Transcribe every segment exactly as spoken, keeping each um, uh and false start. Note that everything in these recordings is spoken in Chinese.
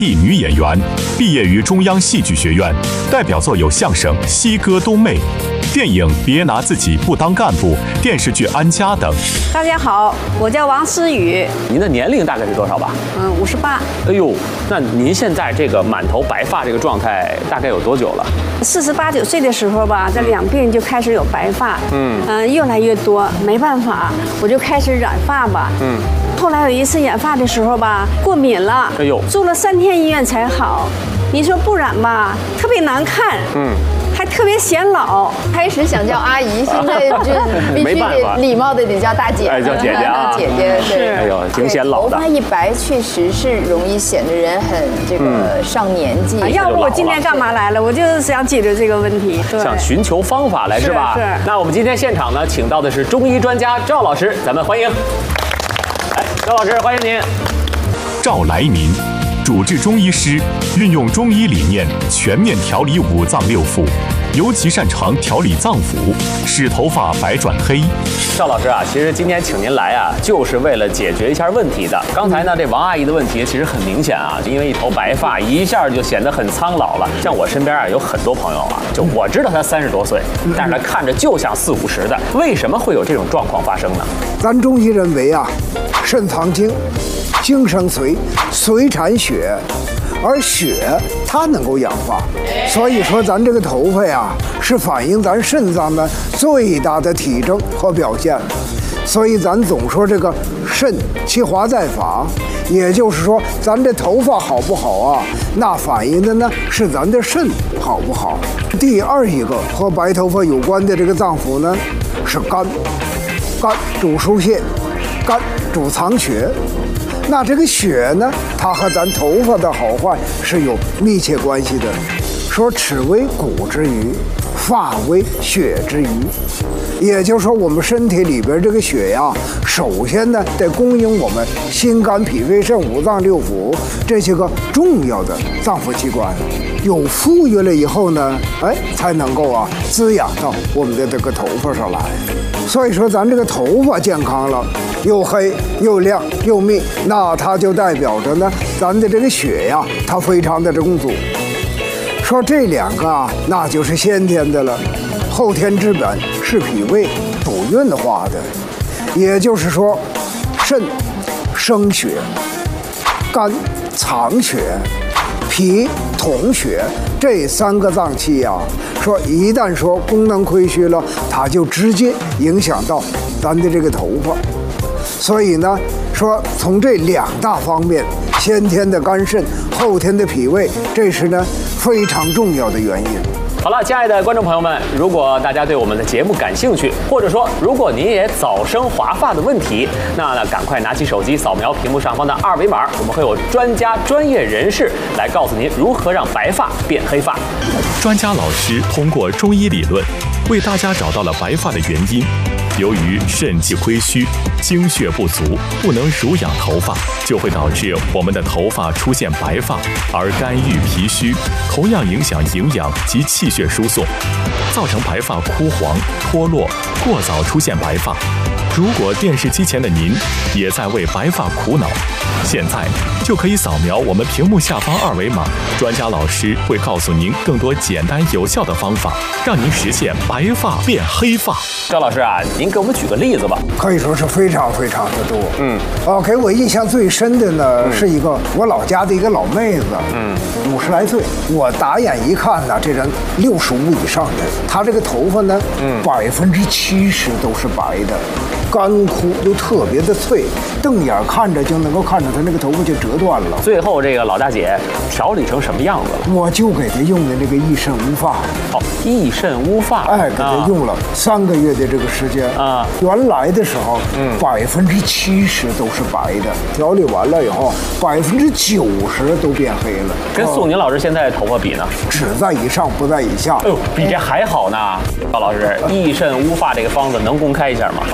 一女演员，毕业于中央戏剧学院，代表作有相声《西歌东妹》、电影《别拿自己不当干部》、电视剧《安家》等。 大家好，我叫王思雨。 您的年龄大概是多少吧？ 嗯，五十八。 哎呦，那您现在这个满头白发这个状态大概有多久了？ 四十八九岁的时候吧，这两鬓就开始有白发，嗯嗯、呃，越来越多，没办法，我就开始染发吧，嗯。后来有一次染发的时候吧，过敏了，哎呦，住了三天医院才好。你说不染吧，特别难看，嗯。还特别显老， 开始想叫阿姨，现在就必须得礼貌的得叫大姐， 哎，叫姐姐啊， 姐姐对， 哎呦，挺显老的。 头发一白，确实是容易显得人很这个上年纪。 要不我今天干嘛来了？我就是想解决这个问题， 想寻求方法来是吧？ 是。 那我们今天现场呢，请到的是中医专家赵老师，咱们欢迎。哎，赵老师，欢迎您。 赵来民。主治中医师，运用中医理念全面调理五脏六腑，尤其擅长调理脏腑，使头发白转黑。 赵老师啊，其实今天请您来啊，就是为了解决一下问题的。刚才呢，这王阿姨的问题其实很明显啊，因为一头白发，一下就显得很苍老了。像我身边啊，有很多朋友啊，就我知道他三十多岁，但是他看着就像四五十的，为什么会有这种状况发生呢？ 咱中医认为啊，肾藏精。精生髓，髓产血，而血它能够养发，所以说咱这个头发呀，是反映咱肾脏的最大的体征和表现。所以咱总说这个肾其华在发，也就是说咱这头发好不好啊，那反映的呢是咱的肾好不好。第二一个和白头发有关的这个脏腑呢，是肝，肝主疏泄，肝主藏血。那这个血呢，它和咱头发的好坏是有密切关系的。说齿为骨之余，发为血之余，也就是说我们身体里边这个血呀，首先呢得供应我们心肝脾肺肾五脏六腑这些个重要的脏腑器官，有富裕了以后呢，哎，才能够啊滋养到我们的这个头发上来。所以说咱这个头发健康了，又黑又亮又密，那它就代表着呢，咱的这个血呀，它非常的充足。说这两个啊，那就是先天的了，后天之本是脾胃主运化的，也就是说，肾生血，肝藏血，脾统血，这三个脏器呀、啊，说一旦说功能亏虚了，它就直接影响到咱的这个头发。所以呢，说从这两大方面，先天的肝肾，后天的脾胃，这是呢非常重要的原因。 好了，亲爱的观众朋友们，如果大家对我们的节目感兴趣，或者说如果您也早生华发的问题，那呢赶快拿起手机扫描屏幕上方的二维码，我们会有专家专业人士来告诉您如何让白发变黑发。 专家老师通过中医理论，为大家找到了白发的原因。由于肾气亏虚，精血不足，不能濡养头发，就会导致我们的头发出现白发，而肝郁脾虚，同样影响营养及气血输送，造成白发枯黄、脱落，过早出现白发。如果电视机前的您也在为白发苦恼，现在就可以扫描我们屏幕下方二维码，专家老师会告诉您更多简单有效的方法，让您实现白发变黑发。 赵老师啊，您给我们举个例子吧。 可以说是非常非常的多。嗯，啊，给我印象最深的呢、嗯、是一个我老家的一个老妹子，嗯，五十来岁，我打眼一看呢，这人六十五以上的，她这个头发呢，嗯，百分之七十都是白的。干枯又特别的脆，瞪眼看着就能够看着她那个头发就折断了。 最后这个老大姐调理成什么样子了？ 我就给她用的那个益肾乌发。 哦，益肾乌发， 哎，给她用了三个月的这个时间啊。原来的时候，嗯，百分之七十都是白的，调理完了以后，百分之九十都变黑了。 跟宋宁老师现在头发比呢？ 只在以上，不在以下。 哎呦，比这还好呢。赵老师，益肾乌发这个方子能公开一下吗？ 啊，这个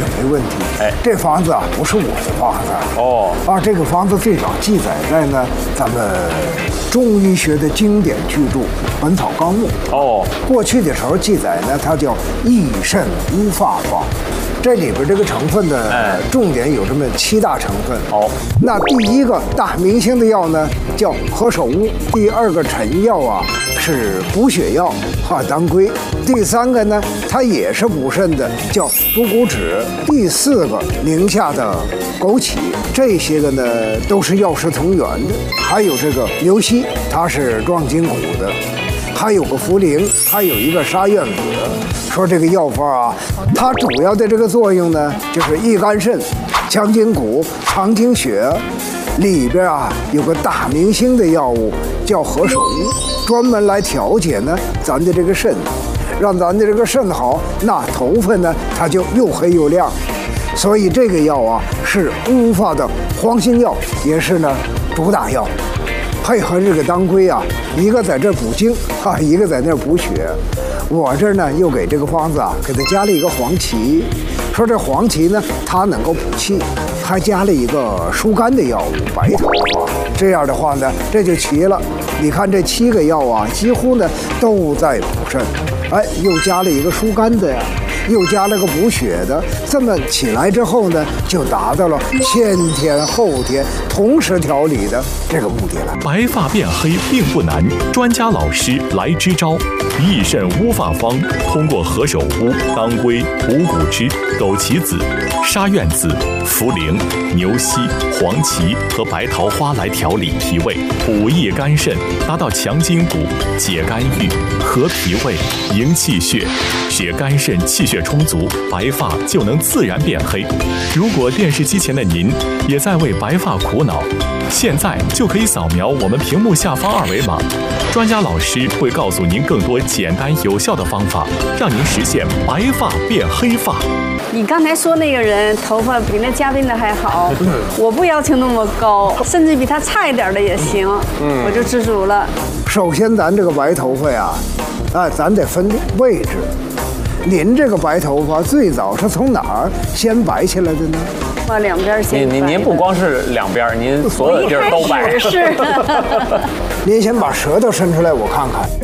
没问题。哎，这方子啊不是我的方子哦，啊，这个方子最早记载在呢咱们中医学的经典巨著《本草纲目》哦。过去的时候记载呢，它叫益肾乌发方。这里边这个成分的重点有这么七大成分。哦，那第一个大明星的药呢叫何首乌，第二个臣药啊是补血药哈当归，第三个呢它也是补肾的叫补骨脂，第四个宁夏的枸杞，这些个呢都是药食同源的。还有这个牛膝，它是壮筋骨的。还有个茯苓，还有一个沙苑子。说这个药方啊，它主要的这个作用呢，就是益肝肾、强筋骨、藏精血。里边啊有个大明星的药物叫何首乌，专门来调节呢咱的这个肾，让咱的这个肾好，那头发呢它就又黑又亮。所以这个药啊是乌发的黄金药，也是呢主打药。配合这个当归啊，一个在这补精哈，一个在那补血。我这儿呢又给这个方子啊给它加了一个黄芪，说这黄芪呢它能够补气，还加了一个疏肝的药物白桃花。这样的话呢这就齐了。你看这七个药啊，几乎呢都在补肾，哎，又加了一个疏肝的呀。又加了个补血的，这么起来之后呢，就达到了先天后天同时调理的这个目的了。 白发变黑并不难，专家老师来支招。益肾乌发方通过何首乌、当归、补骨脂、枸杞子、沙苑子、茯苓、牛膝、黄芪和白桃花来调理脾胃，补益肝肾，达到强筋骨、解肝郁、和脾胃、营气血，使肝肾气血充足，白发就能自然变黑。如果电视机前的您也在为白发苦恼，现在就可以扫描我们屏幕下方二维码，专家老师会告诉您更多简单有效的方法，让您实现白发变黑发。 你刚才说那个人头发比那嘉宾的还好，我不要求那么高，甚至比他差一点的也行，嗯，我就知足了。 首先，咱这个白头发呀，啊，咱得分位置。您这个白头发最早是从哪儿先白起来的呢？ 哇，两边先白。 您您您不光是两边，您所有地儿都白。 是。 您先把舌头伸出来，我看看。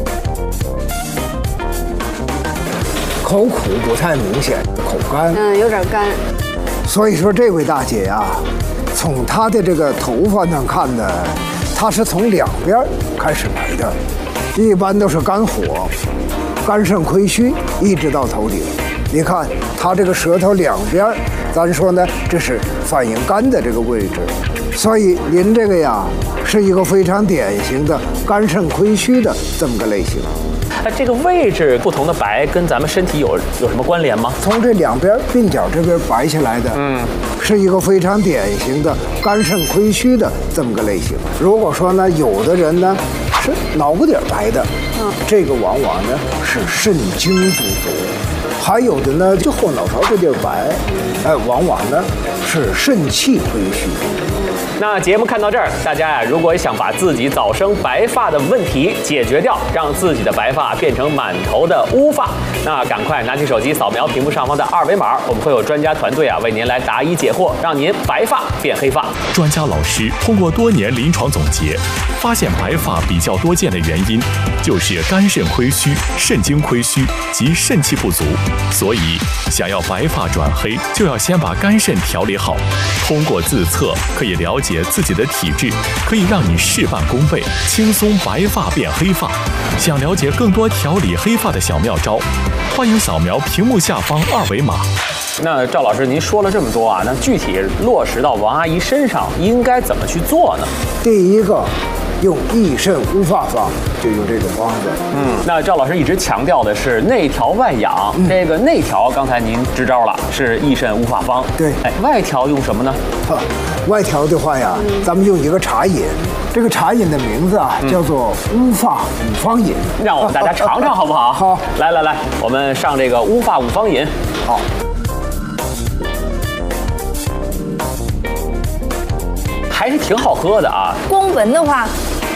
口苦不太明显，口干。 嗯，有点干。 所以说，这位大姐呀、啊，从她的这个头发上看呢，她是从两边开始白的，一般都是肝火。肝肾亏虚，一直到头顶。你看它这个舌头两边，咱说呢，这是反映肝的这个位置。所以您这个呀，是一个非常典型的肝肾亏虚的这么个类型。 哎，这个位置不同的白跟咱们身体有有什么关联吗？ 从这两边鬓角这边白下来的，嗯，是一个非常典型的肝肾亏虚的这么个类型。如果说呢，有的人呢是脑瓜顶白的，嗯，这个往往呢是肾精不足；还有的呢就后脑勺这地儿白，哎，往往呢是肾气亏虚。 那节目看到这儿，大家呀，如果想把自己早生白发的问题解决掉，让自己的白发变成满头的乌发，那赶快拿起手机扫描屏幕上方的二维码，我们会有专家团队啊为您来答疑解惑，让您白发变黑发。 专家老师通过多年临床总结，发现白发比较多见的原因就是肝肾亏虚、肾精亏虚及肾气不足，所以想要白发转黑，就要先把肝肾调理好。通过自测可以了解自己的体质，可以让你事半功倍，轻松白发变黑发。想了解更多调理黑发的小妙招，欢迎扫描屏幕下方二维码。 那赵老师，您说了这么多啊，那具体落实到王阿姨身上，应该怎么去做呢？ 第一个，用益肾乌发方，就用这种方子。 嗯，那赵老师一直强调的是内调外养，嗯、这个内调刚才您支招了，是益肾乌发方。 对， 哎，外调用什么呢？ 哈，外调的话呀，嗯、咱们用一个茶饮，这个茶饮的名字啊、嗯、叫做乌发五方饮。 让我们大家尝尝好不好？ 好， 来来来，我们上这个乌发五方饮。 好。还是挺好喝的啊。 光闻的话，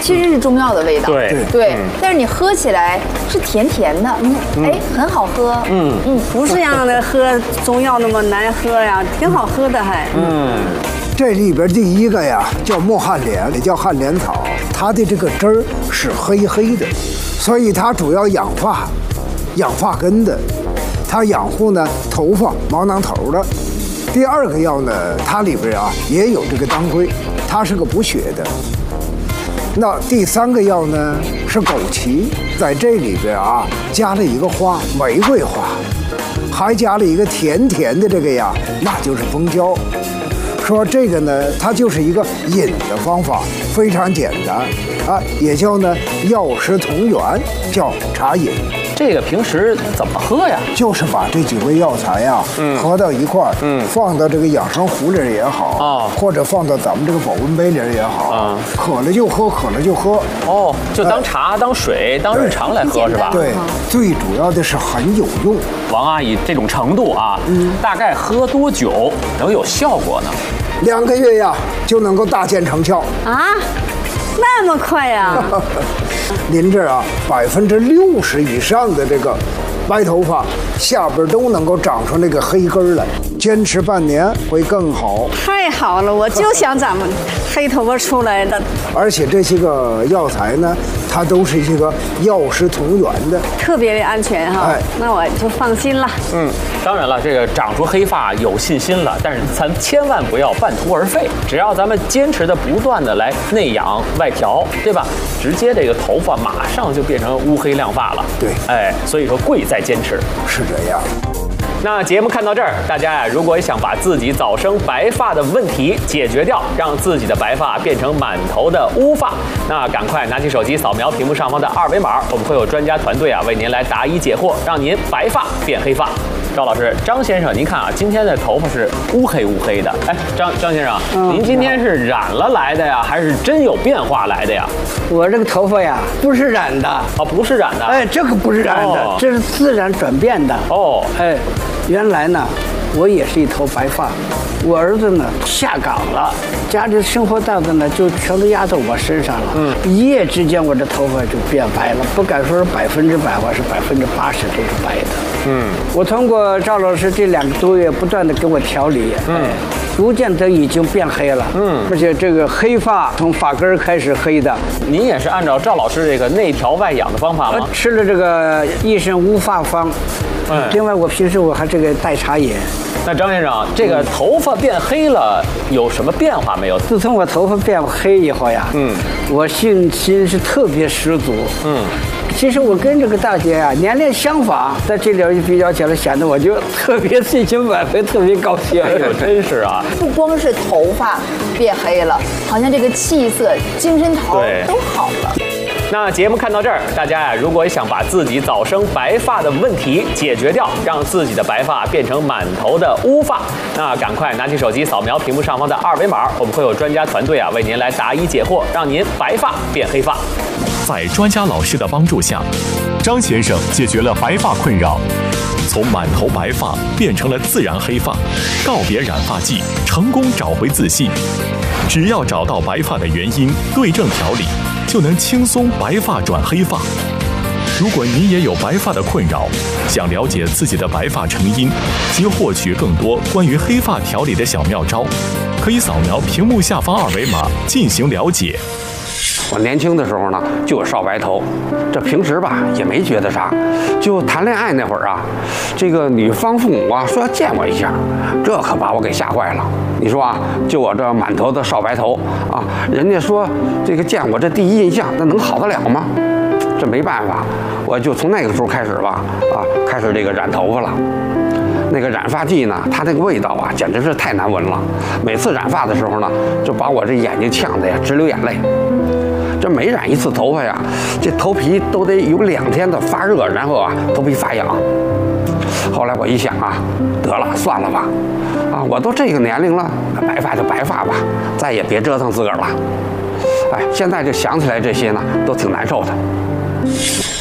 其实是中药的味道。 对对，但是你喝起来是甜甜的，嗯，哎，很好喝。 嗯嗯，不是让的喝中药那么难喝呀，挺好喝的还。嗯。 这里边第一个呀叫木旱莲，也叫旱莲草，它的这个汁儿是黑黑的，所以它主要养发、养发根的，它养护呢头发、毛囊头的。第二个药呢，它里边啊也有这个当归，它是个补血的。那第三个药呢是枸杞，在这里边啊加了一个花，玫瑰花，还加了一个甜甜的这个呀，那就是蜂胶。说这个呢，它就是一个饮的方法，非常简单啊，也叫呢药食同源，叫茶饮。 这个平时怎么喝呀？ 就是把这几味药材呀、啊，嗯，合到一块儿，嗯，放到这个养生壶里也好，啊，或者放到咱们这个保温杯里也好，啊，渴了就喝，渴了就喝。 哦，就当茶、呃、当水、当日常来喝是吧？ 对，最主要的是很有用。 王阿姨这种程度啊，嗯，大概喝多久能有效果呢？ 两个月呀，就能够大见成效啊，那么快呀！ 您这啊，百分之六十以上的这个白头发下边都能够长出那个黑根来，坚持半年会更好。 太好了，我就想咱们黑头发出来的。 而且这些个药材呢，它都是一个药食同源的， 特别的安全哈。哎，那我就放心了。 嗯，当然了，这个长出黑发有信心了，但是咱千万不要半途而废。只要咱们坚持的不断的来内养外调，对吧？直接这个头发马上就变成乌黑亮发了。 对， 哎，所以说贵在坚持。 是这样。 那节目看到这儿，大家呀，如果想把自己早生白发的问题解决掉，让自己的白发变成满头的乌发，那赶快拿起手机扫描屏幕上方的二维码，我们会有专家团队啊为您来答疑解惑，让您白发变黑发。赵老师，张先生，您看啊，今天的头发是乌黑乌黑的。哎，张张先生，嗯、您今天是染了来的呀，还是真有变化来的呀？ 我这个头发呀，不是染的。 哦，不是染的。 哎，这个不是染的，哦、这是自然转变的。 哦， 哎，原来呢，我也是一头白发，我儿子呢下岗了，家里生活担子呢就全都压到我身上了。嗯，一夜之间我这头发就变白了，不敢说是百分之百，我是百分之八十都是白的。嗯，我通过赵老师这两个多月不断的给我调理，嗯，逐渐的已经变黑了。嗯，而且这个黑发从发根开始黑的。 您也是按照赵老师这个内调外养的方法吗？ 吃了这个益肾乌发方。嗯，另外我平时我还这个带茶饮。 那张先生，这个头发变黑了有什么变化没有？ 自从我头发变黑以后呀，嗯，我信心是特别十足。嗯，其实我跟这个大姐啊年龄相仿，在这点一比较起来，显得我就特别信心满分，特别高兴。 哎呦，真是啊！ 不光是头发变黑了，好像这个气色、精神头都好了。 那节目看到这儿，大家呀，如果想把自己早生白发的问题解决掉，让自己的白发变成满头的乌发，那赶快拿起手机扫描屏幕上方的二维码，我们会有专家团队啊为您来答疑解惑，让您白发变黑发。 在专家老师的帮助下，张先生解决了白发困扰，从满头白发变成了自然黑发，告别染发剂，成功找回自信。只要找到白发的原因，对症调理，就能轻松白发转黑发。如果你也有白发的困扰，想了解自己的白发成因及获取更多关于黑发调理的小妙招，可以扫描屏幕下方二维码进行了解。 我年轻的时候呢，就有少白头，这平时吧也没觉得啥，就谈恋爱那会儿啊，这个女方父母啊说要见我一下，这可把我给吓坏了。你说啊，就我这满头的少白头啊，人家说这个见我这第一印象，那能好得了吗？这没办法，我就从那个时候开始吧，啊，开始这个染头发了。那个染发剂呢，它那个味道啊，简直是太难闻了。每次染发的时候呢，就把我这眼睛呛得呀直流眼泪。这每染一次头发呀，这头皮都得有两天的发热，然后啊，头皮发痒。后来我一想啊，得了，算了吧，啊，我都这个年龄了，白发就白发吧，再也别折腾自个儿了。哎，现在就想起来这些呢，都挺难受的。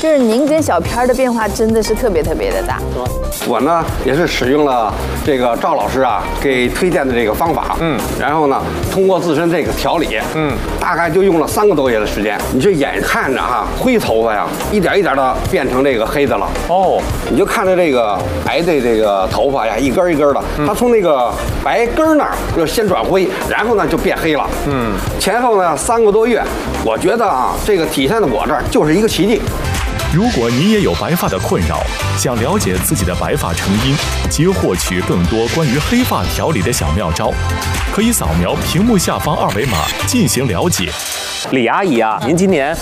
就是您跟小片儿的变化真的是特别特别的大。 我呢也是使用了这个赵老师啊给推荐的这个方法，嗯，然后呢通过自身这个调理，嗯，大概就用了三个多月的时间。你就眼看着哈灰头发呀，一点一点的变成这个黑的了。哦，你就看着这个白的这个头发呀，一根一根的，它从那个白根那儿就先转灰，然后呢就变黑了。嗯，前后呢三个多月，我觉得啊这个体现在我这儿就是一个奇迹。 如果你也有白发的困扰，想了解自己的白发成因及获取更多关于黑发调理的小妙招，可以扫描屏幕下方二维码进行了解。 李阿姨啊，您今年